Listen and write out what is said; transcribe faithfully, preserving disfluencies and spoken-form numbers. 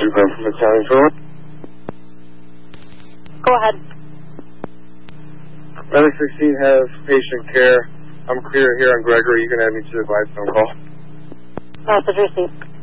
from the county phone. Go ahead. Medic sixteen has patient care. I'm clear here on Gregory. You can add me to the Gladstone call. Message received.